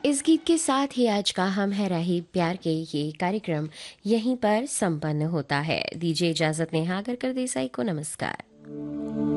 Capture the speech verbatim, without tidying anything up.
इस गीत के साथ ही आज का हम है राही प्यार के ये कार्यक्रम यहीं पर संपन्न होता है। दीजिए इजाजत नेहा कर देसाई को। नमस्कार।